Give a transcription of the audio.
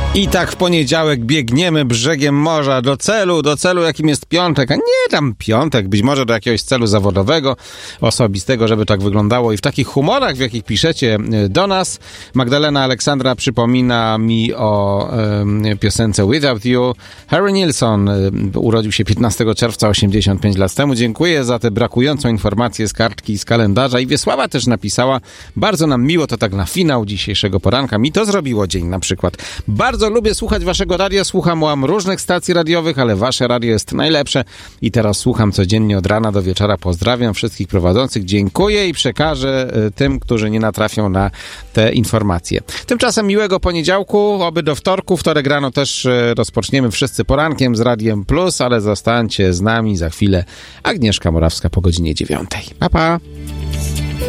I tak w poniedziałek biegniemy brzegiem morza do celu, jakim jest piątek, a nie tam piątek, być może do jakiegoś celu zawodowego, osobistego, żeby tak wyglądało. I w takich humorach, w jakich piszecie do nas, Magdalena Aleksandra przypomina mi o piosence Without You. Harry Nilsson urodził się 15 czerwca 85 lat temu. Dziękuję za tę brakującą informację z kartki, z kalendarza. I Wiesława też napisała, bardzo nam miło, to tak na finał dzisiejszego poranka. Mi to zrobiło dzień na przykład. Bardzo lubię słuchać waszego radia, słucham różnych stacji radiowych, ale wasze radio jest najlepsze i teraz słucham codziennie od rana do wieczora. Pozdrawiam wszystkich prowadzących, dziękuję i przekażę tym, którzy nie natrafią na te informacje. Tymczasem miłego poniedziałku, oby do wtorku. Wtorek rano też rozpoczniemy wszyscy porankiem z Radiem Plus, ale zostańcie z nami za chwilę. Agnieszka Morawska po godzinie 9. Pa, pa!